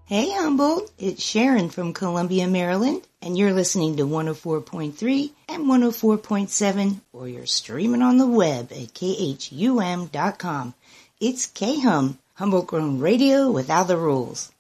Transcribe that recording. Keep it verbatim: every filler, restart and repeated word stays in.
Hey Humboldt, it's Sharon from Columbia, Maryland, and you're listening to one oh four point three and one oh four point seven, or you're streaming on the web at K H U M dot com. It's K-Hum, Humboldt Grown Radio without the rules.